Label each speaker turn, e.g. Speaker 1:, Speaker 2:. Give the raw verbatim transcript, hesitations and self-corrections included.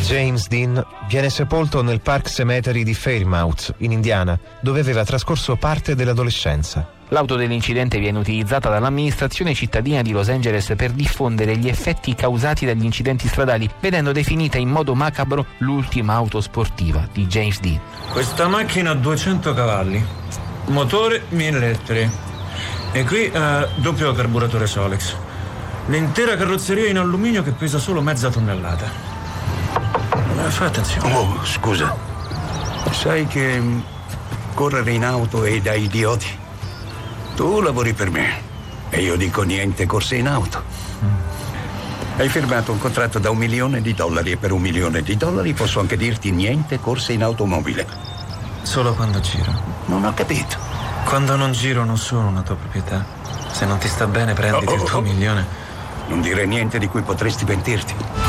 Speaker 1: James Dean viene sepolto nel Park Cemetery di Fairmouth, in Indiana, dove aveva trascorso parte dell'adolescenza.
Speaker 2: L'auto dell'incidente viene utilizzata dall'amministrazione cittadina di Los Angeles per diffondere gli effetti causati dagli incidenti stradali, vedendo definita in modo macabro l'ultima auto sportiva di James Dean.
Speaker 3: Questa macchina ha duecento cavalli, motore mille ettari e qui eh, doppio carburatore Solex. L'intera carrozzeria in alluminio che pesa solo mezza tonnellata. Eh, fai attenzione.
Speaker 4: Oh, scusa. Sai che correre in auto è da idioti? Tu lavori per me e io dico niente corse in auto. Mm. Hai firmato un contratto da un milione di dollari e per un milione di dollari posso anche dirti niente corse in automobile.
Speaker 3: Solo quando giro.
Speaker 4: Non ho capito.
Speaker 3: Quando non giro non sono una tua proprietà. Se non ti sta bene prenditi oh, oh, il tuo
Speaker 4: oh.
Speaker 3: milione.
Speaker 4: Non dire niente di cui potresti pentirti.